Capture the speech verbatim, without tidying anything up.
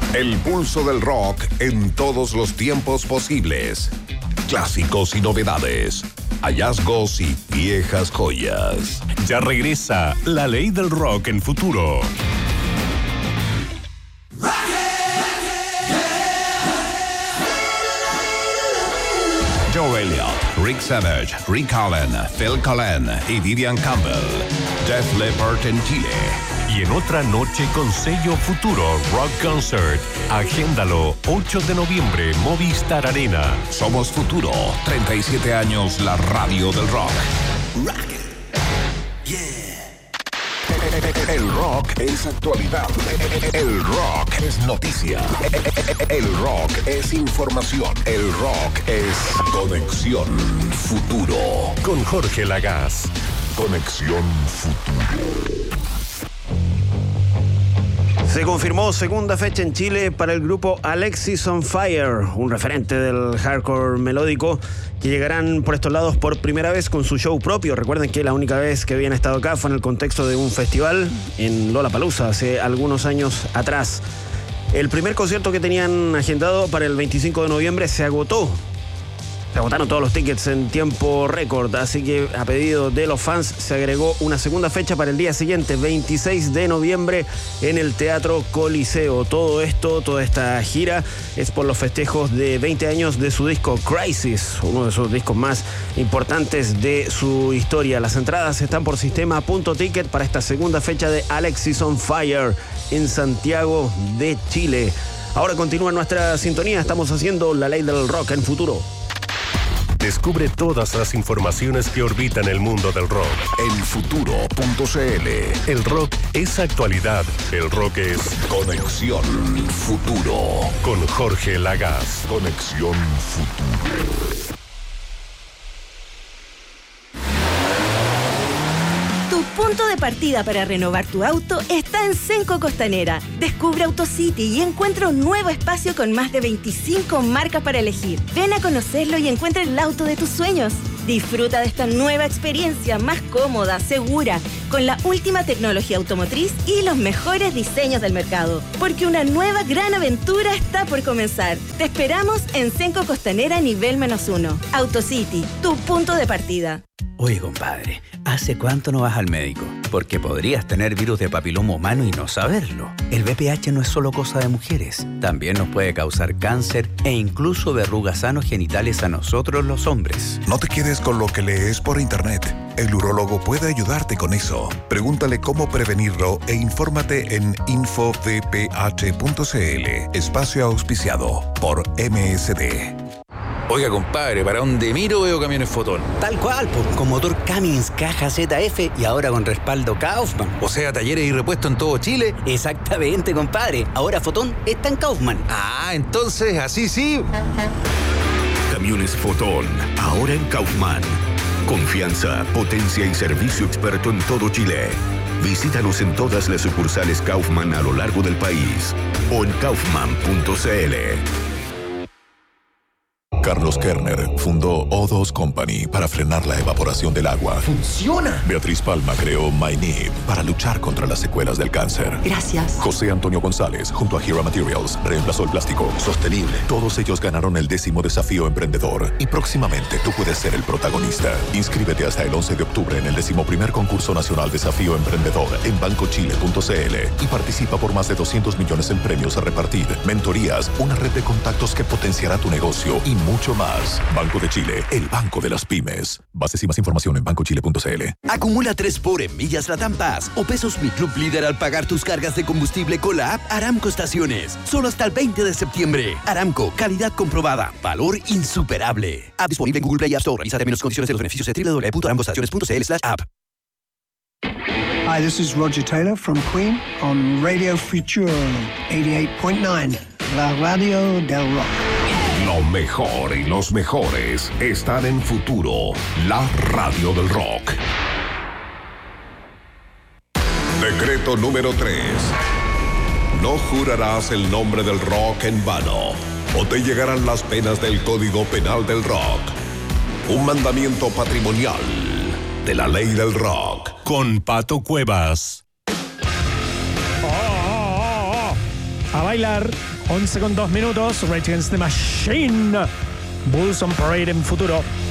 El pulso del rock en todos los tiempos posibles. Clásicos y novedades. Hallazgos y viejas joyas. Ya regresa La Ley del Rock en Futuro. Joe Elliott, Rick Savage, Rick Allen, Phil Collen y Vivian Campbell. Def Leppard en Chile. Y en otra noche con sello Futuro Rock Concert. Agéndalo, ocho de noviembre, Movistar Arena. Somos Futuro, treinta y siete años, la radio del rock. Rock. Yeah. El rock es actualidad. El rock es noticia. El rock es información. El rock es Conexión Futuro. Con Jorge Lagaz. Conexión Futuro. Se confirmó segunda fecha en Chile para el grupo Alexis on Fire, un referente del hardcore melódico, que llegarán por estos lados por primera vez con su show propio. Recuerden que la única vez que habían estado acá fue en el contexto de un festival en Lollapalooza hace algunos años atrás. El primer concierto que tenían agendado para el veinticinco de noviembre se agotó. Se agotaron todos los tickets en tiempo récord, así que a pedido de los fans se agregó una segunda fecha para el día siguiente, veintiséis de noviembre, en el Teatro Coliseo. Todo esto, toda esta gira es por los festejos de veinte años de su disco Crisis, uno de sus discos más importantes de su historia. Las entradas están por sistema punto ticket para esta segunda fecha de Alexis on Fire en Santiago de Chile. Ahora continúa nuestra sintonía, estamos haciendo La Ley del Rock en Futuro. Descubre todas las informaciones que orbitan el mundo del rock en futuro punto cl. El rock es actualidad. El rock es Conexión Futuro. Con Jorge Lagaz. Conexión Futuro. Punto de partida para renovar tu auto está en Cenco Costanera. Descubre AutoCity y encuentra un nuevo espacio con más de veinticinco marcas para elegir. Ven a conocerlo y encuentra el auto de tus sueños. Disfruta de esta nueva experiencia más cómoda, segura, con la última tecnología automotriz y los mejores diseños del mercado. Porque una nueva gran aventura está por comenzar. Te esperamos en Cenco Costanera nivel menos uno. AutoCity, tu punto de partida. Oye, compadre, ¿hace cuánto no vas al médico? Porque podrías tener virus de papiloma humano y no saberlo. El V I H no es solo cosa de mujeres. También nos puede causar cáncer e incluso verrugas anogenitales a nosotros los hombres. No te quedes con lo que lees por internet. El urólogo puede ayudarte con eso. Pregúntale cómo prevenirlo e infórmate en info v p h punto c l. Espacio auspiciado por M S D. Oiga, compadre, para donde miro veo camiones Fotón. Tal cual, pues, con motor Cummins, caja Z F y ahora con respaldo Kaufman. O sea, talleres y repuestos en todo Chile. Exactamente, compadre. Ahora Fotón está en Kaufman. Ah, entonces, así sí. Camiones Fotón, ahora en Kaufman. Confianza, potencia y servicio experto en todo Chile. Visítanos en todas las sucursales Kaufman a lo largo del país o en kaufman punto c l. Carlos Kerner fundó O dos Company para frenar la evaporación del agua. ¡Funciona! Beatriz Palma creó MyNib para luchar contra las secuelas del cáncer. Gracias. José Antonio González, junto a Hera Materials, reemplazó el plástico sostenible. Todos ellos ganaron el décimo desafío emprendedor y próximamente tú puedes ser el protagonista. Inscríbete hasta el once de octubre en el decimoprimer concurso nacional Desafío Emprendedor en banco chile punto c l y participa por más de doscientos millones en premios a repartir, mentorías, una red de contactos que potenciará tu negocio y mucho más. Banco de Chile, el banco de las pymes. Bases y más información en banco chile punto c l. Acumula tres por en millas Latam Pass o pesos Mi Club Líder al pagar tus cargas de combustible con la app Aramco Estaciones. Solo hasta el veinte de septiembre. Aramco, calidad comprobada, valor insuperable. App disponible en Google Play y App Store. Revisa términos y condiciones de los beneficios de doble u doble u doble u punto aramco estaciones punto c l slash app. Hi, this is Roger Taylor from Queen on Radio Future eighty-eight point nine, la radio del rock. Lo mejor y los mejores están en Futuro, la radio del rock. Decreto número tres. No jurarás el nombre del rock en vano, o te llegarán las penas del Código Penal del Rock. Un mandamiento patrimonial de la ley del rock. Con Pato Cuevas. Oh, oh, oh, oh. bailar. once con dos minutos. Rage Against the Machine. Bulls on Parade en Futuro.